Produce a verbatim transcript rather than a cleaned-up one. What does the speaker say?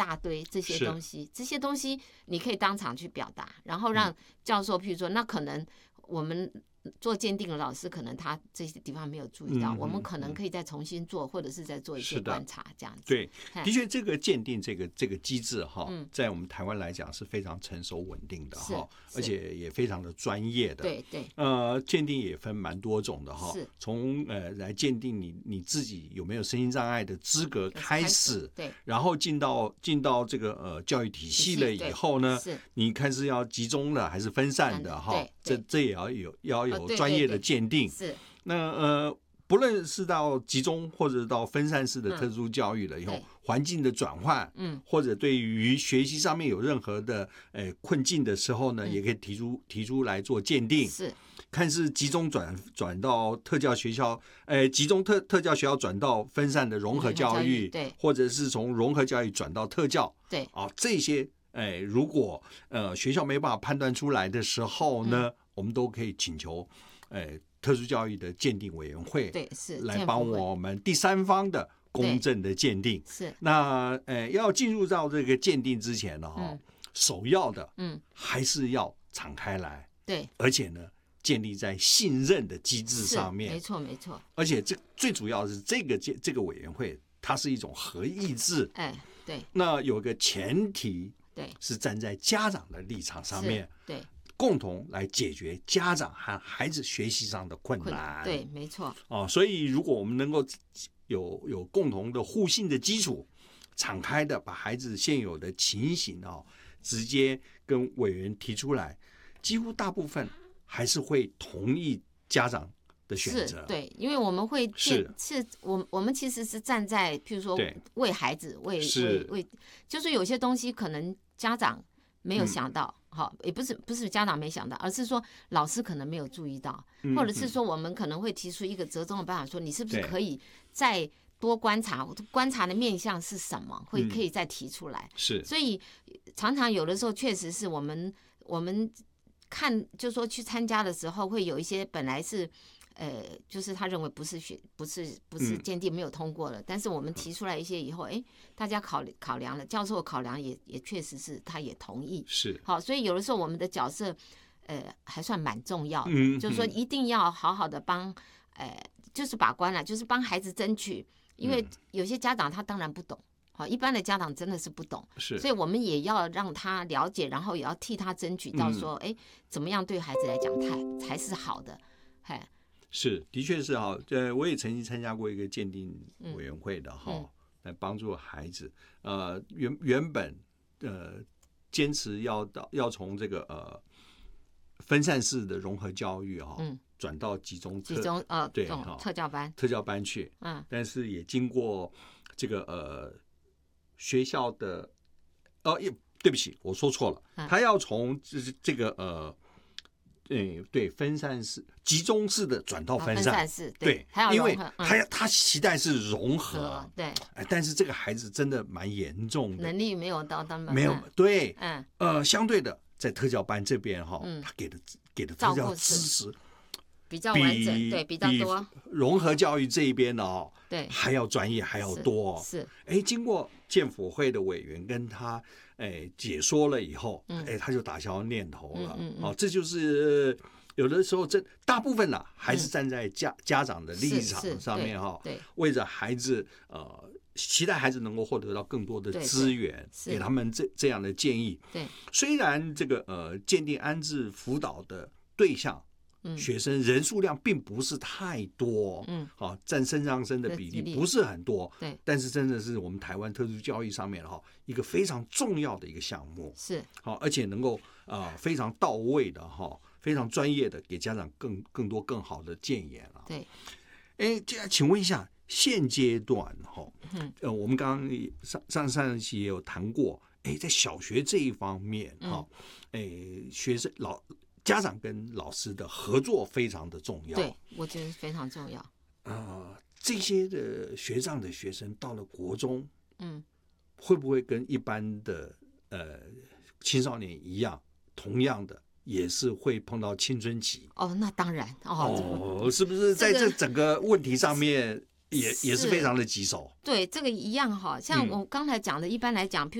大堆这些东西，这些东西你可以当场去表达，然后让教授，譬如说，那可能我们做鉴定的老师，可能他这些地方没有注意到，嗯、我们可能可以再重新做，或者是再做一些观察，这样子。 对，的确，这个鉴定这个这个机制哈，嗯、在我们台湾来讲是非常成熟稳定的哈，而且也非常的专业的。 对对。 呃，鉴定也分蛮多种的哈，从呃来鉴定你你自己有没有身心障碍的资格开始， 对， 然后进到进到这个呃教育体系了以后呢，你看是要集中的还是分散的哈？这这也要有要有专业的鉴定。 哦、是。 那呃，不论是到集中或者到分散式的特殊教育了以后，嗯、环境的转换，嗯，或者对于学习上面有任何的呃困境的时候呢，嗯、也可以提出提出来做鉴定。 是。 看是集中转转到特教学校，呃，集中特特教学校转到分散的融合教育， 对， 或者是从融合教育转到特教， 对， 啊，这些，哎，如果呃学校没办法判断出来的时候呢，嗯、我们都可以请求，哎，特殊教育的鉴定委员会， 对，是来帮我们第三方的公正的鉴定。 是， 那呃，要进入到这个鉴定之前呢，哈、嗯，首要的，嗯，还是要敞开来， 对， 而且呢。建立在信任的机制上面， 没错没错。 而且这最主要是这个这个委员会，它是一种合议制， 哎，对。 那有个前提， 对， 是站在家长的立场上面， 对， 共同来解决家长和孩子学习上的困难。 对，没错。 哦，所以如果我们能够有有共同的互信的基础，敞开的把孩子现有的情形哦，直接跟委员提出来，几乎大部分。还是会同意家长的选择， 对，因为我们会是是，我我们其实是站在，譬如说为孩子，为为为，就是有些东西可能家长没有想到，好、嗯，也不是不是家长没想到，而是说老师可能没有注意到， 嗯、 或者是说我们可能会提出一个折中的办法，说你是不是可以再多观察，观察的面向是什么，会可以再提出来。 嗯、是， 所以常常有的时候确实是我们我们。看，就说去参加的时候，会有一些本来是，呃，就是他认为不是学，不是不是鉴定没有通过了，嗯、但是我们提出来一些以后，哎，大家考考量了，教授考量也也确实是他也同意， 是好，所以有的时候我们的角色，呃，还算蛮重要的， 嗯、 就是说一定要好好的帮，呃，就是把关了，就是帮孩子争取，因为有些家长他当然不懂。好，一般的家长真的是不懂， 是， 所以我们也要让他了解，然后也要替他争取到说，哎、嗯，怎么样对孩子来讲才才是好的，哎， 是，的确是哈，呃，我也曾经参加过一个鉴定委员会的哈，嗯、来帮助孩子，呃，原原本呃坚持要到要从这个呃分散式的融合教育哈，嗯，转到集中集中呃对哈特教班特教班去，嗯，但是也经过这个呃。学校的，哦，对不起，我说错了，他要从这这个呃，嗯，对，分散式、集中式的转到分散， 分散式， 对， 对， 因为他要他期待是融合， 对， 哎，但是这个孩子真的蛮严重的， 能力没有到他们没有，对，嗯，呃，相对的，在特教班这边哈，他给的给的特教支持。 比较完整，对，比较多。 融合教育这一边呢，哦， 对， 还要专业，还要多，哦。 是， 哎，经过建辅会的委员跟他哎解说了以后，哎、嗯，他就打消念头了。嗯嗯嗯、哦，这就是有的时候，这大部分啦，还是站在家、嗯、家长的立场上面哈， 对， 为着孩子呃，期待孩子能够获得到更多的资源，给他们这这样的建议。 对， 虽然这个呃鉴定安置辅导的对象。学生人数量并不是太多，嗯，好，占身上生的比例不是很多， 对， 但是真的是我们台湾特殊教育上面哈一个非常重要的一个项目， 是好，而且能够啊、呃、非常到位的哈，非常专业的给家长更更多更好的建言了。 对， 哎，这样请问一下，现阶段哈，嗯，呃，我们刚刚上上上一期也有谈过，哎，在小学这一方面哈，哎、嗯，学生老。家长跟老师的合作非常的重要， 对，我觉得非常重要。 呃，这些的学障的学生到了国中， 嗯， 会不会跟一般的呃青少年一样，同样的也是会碰到青春期？ 哦，那当然哦，哦是不是在这整个问题上面也、这个、也是非常的棘手？ 对，这个一样哈，像我刚才讲的，一般来讲，譬